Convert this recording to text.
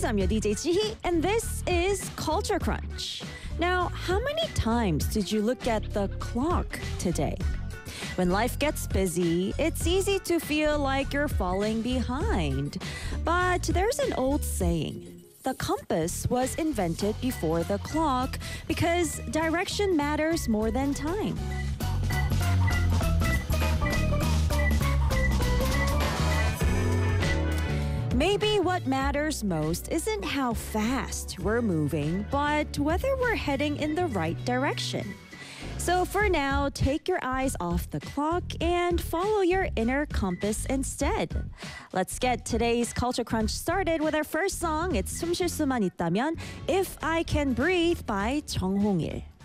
I'm your DJ Jihi, and this is Culture Crunch. Now, how many times did you look at the clock today? When life gets busy, it's easy to feel like you're falling behind. But there's an old saying. The compass was invented before the clock because direction matters more than time. Maybe what matters most isn't how fast we're moving, but whether we're heading in the right direction. So for now, take your eyes off the clock and follow your inner compass instead. Let's get today's Culture Crunch started with our first song. It's 숨 쉴 수만 있다면, If I Can Breathe by 정홍일.